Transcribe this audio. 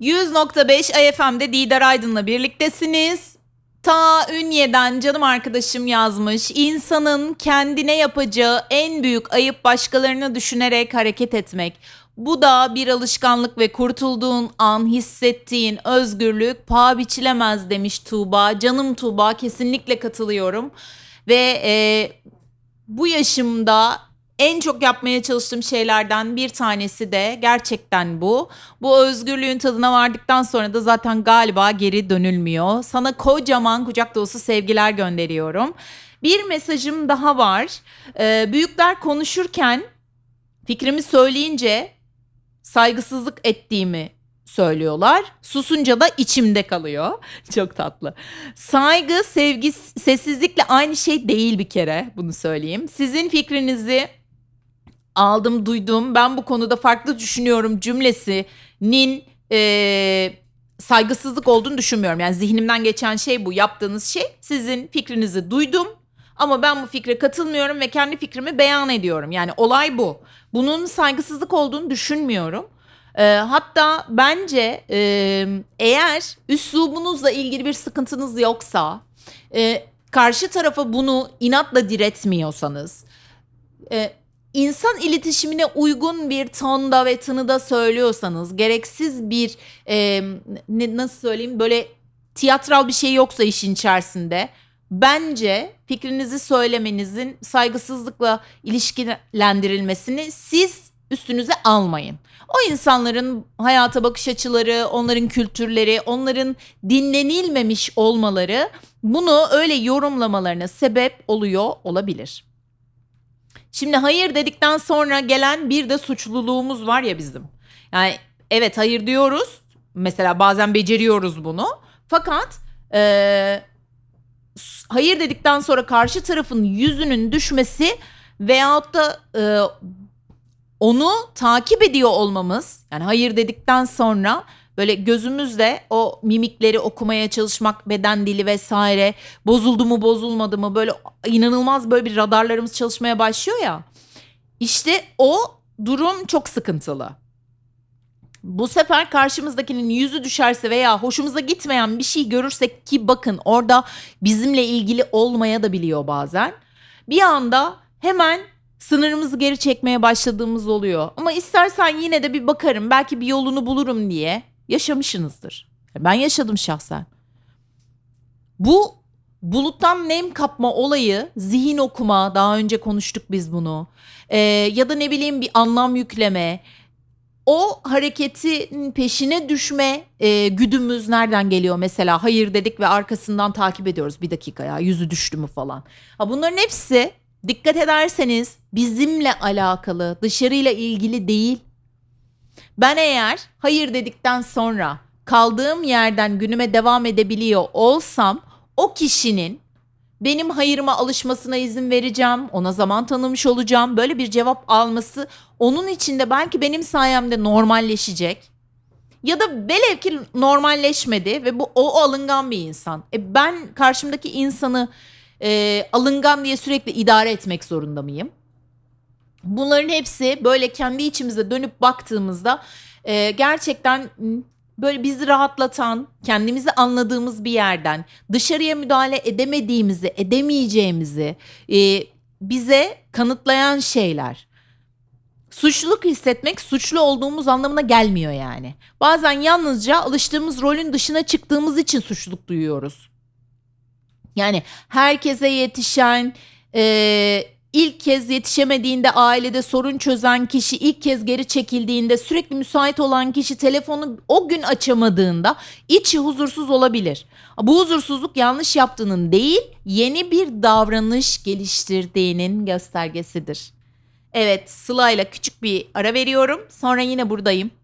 100.5 AFM'de Didar Aydın'la birliktesiniz. Ta Ünye'den canım arkadaşım yazmış. İnsanın kendine yapacağı en büyük ayıp başkalarını düşünerek hareket etmek. Bu da bir alışkanlık ve kurtulduğun an hissettiğin özgürlük paha biçilemez demiş Tuğba. Canım Tuğba, kesinlikle katılıyorum. Ve bu yaşımda en çok yapmaya çalıştığım şeylerden bir tanesi de gerçekten bu. Bu özgürlüğün tadına vardıktan sonra da zaten galiba geri dönülmüyor. Sana kocaman kucak dolusu sevgiler gönderiyorum. Bir mesajım daha var. Büyükler konuşurken fikrimi söyleyince saygısızlık ettiğimi söylüyorlar. Susunca da içimde kalıyor. Çok tatlı. Saygı, sevgi, sessizlikle aynı şey değil bir kere. Bunu söyleyeyim. Sizin fikrinizi aldım, duydum. Ben bu konuda farklı düşünüyorum cümlesinin saygısızlık olduğunu düşünmüyorum. Yani zihnimden geçen şey bu. Yaptığınız şey, sizin fikrinizi duydum. Ama ben bu fikre katılmıyorum ve kendi fikrimi beyan ediyorum. Yani olay bu. Bunun saygısızlık olduğunu düşünmüyorum. Hatta bence eğer üslubunuzla ilgili bir sıkıntınız yoksa, karşı tarafa bunu inatla diretmiyorsanız, insan iletişimine uygun bir tonda ve tınıda söylüyorsanız, gereksiz bir nasıl söyleyeyim, böyle tiyatral bir şey yoksa işin içerisinde, bence fikrinizi söylemenizin saygısızlıkla ilişkilendirilmesini siz üstünüze almayın. O insanların hayata bakış açıları, onların kültürleri, onların dinlenilmemiş olmaları bunu öyle yorumlamalarına sebep oluyor olabilir. Şimdi hayır dedikten sonra gelen bir de suçluluğumuz var ya bizim. Yani evet, hayır diyoruz. Mesela bazen beceriyoruz bunu. Fakat hayır dedikten sonra karşı tarafın yüzünün düşmesi veyahut da onu takip ediyor olmamız, yani hayır dedikten sonra böyle gözümüzle o mimikleri okumaya çalışmak, beden dili vesaire, bozuldu mu bozulmadı mı, böyle inanılmaz böyle bir radarlarımız çalışmaya başlıyor ya. İşte o durum çok sıkıntılı. Bu sefer karşımızdakinin yüzü düşerse veya hoşumuza gitmeyen bir şey görürsek, ki bakın orada bizimle ilgili olmaya da biliyor bazen, bir anda hemen sınırımızı geri çekmeye başladığımız oluyor. Ama istersen yine de bir bakarım, belki bir yolunu bulurum diye yaşamışsınızdır. Ben yaşadım şahsen. Bu buluttan nem kapma olayı, zihin okuma, daha önce konuştuk biz bunu. Ya da ne bileyim bir anlam yükleme, o hareketin peşine düşme güdümüz nereden geliyor mesela? Hayır dedik ve arkasından takip ediyoruz, bir dakika ya yüzü düştü mü falan. Bunların hepsi, dikkat ederseniz, bizimle alakalı, dışarıyla ilgili değil. Ben eğer hayır dedikten sonra kaldığım yerden günüme devam edebiliyor olsam, o kişinin benim hayırıma alışmasına izin vereceğim, ona zaman tanımış olacağım. Böyle bir cevap alması onun için de belki benim sayemde normalleşecek. Ya da velev ki normalleşmedi ve o alıngan bir insan. Ben karşımdaki insanı alıngan diye sürekli idare etmek zorunda mıyım? Bunların hepsi böyle kendi içimize dönüp baktığımızda gerçekten böyle bizi rahatlatan, kendimizi anladığımız bir yerden dışarıya müdahale edemediğimizi, edemeyeceğimizi bize kanıtlayan şeyler. Suçluluk hissetmek suçlu olduğumuz anlamına gelmiyor yani. Bazen yalnızca alıştığımız rolün dışına çıktığımız için suçluluk duyuyoruz. Yani herkese yetişen, ilk kez yetişemediğinde ailede sorun çözen kişi, ilk kez geri çekildiğinde, sürekli müsait olan kişi telefonu o gün açamadığında içi huzursuz olabilir. Bu huzursuzluk yanlış yaptığının değil, yeni bir davranış geliştirdiğinin göstergesidir. Evet, Sıla'yla küçük bir ara veriyorum. Sonra yine buradayım.